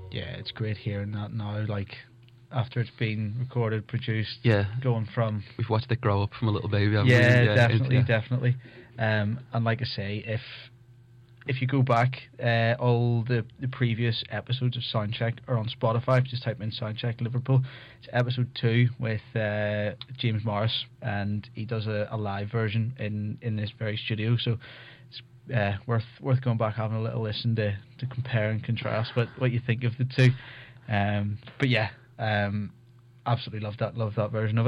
Yeah, it's great hearing that now, like, after it's been recorded, produced, Yeah. going from... We've watched it grow up from a little baby, haven't we? Yeah, definitely. And like I say, if you go back, all the previous episodes of Soundcheck are on Spotify. Just type in Soundcheck Liverpool. It's episode 2 with James Morris, and he does a live version in this very studio. So it's worth going back, having a little listen to compare and contrast what you think of the two. But yeah, absolutely love that version of it.